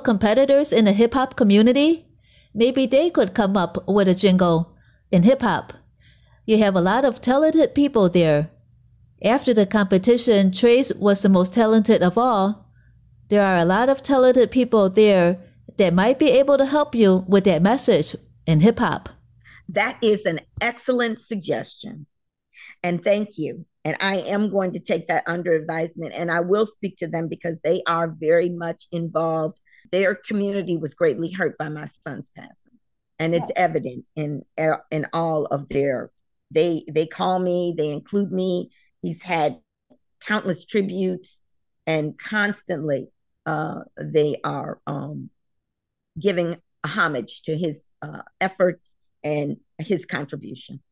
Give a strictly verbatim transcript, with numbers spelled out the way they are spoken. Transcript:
competitors in the hip hop community? Maybe they could come up with a jingle in hip hop. You have a lot of talented people there. After the competition, Trace was the most talented of all. There are a lot of talented people there that might be able to help you with that message in hip hop. That is an excellent suggestion. And thank you. And I am going to take that under advisement, and I will speak to them because they are very much involved. Their community was greatly hurt by my son's passing. And it's evident in in all of their, they they call me, they include me. He's had countless tributes, and constantly uh, they are um, giving homage to his uh, efforts and his contribution.